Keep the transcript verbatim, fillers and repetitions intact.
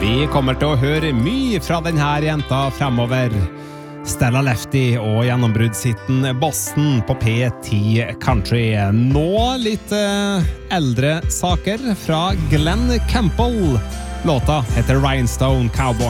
Vi kommer til å høre mye fra denne jenta fremover. Stella Lefty og gjennombruddshitten Boston på P ti Country. Nå litt eh, eldre saker fra Glenn Campbell. Låta heter Rhinestone Cowboy.